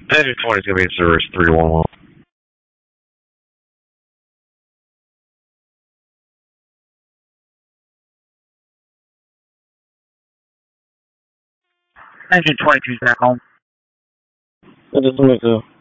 Engine 20 is going to be in service 311. Engine 22 is back home. Engine 22.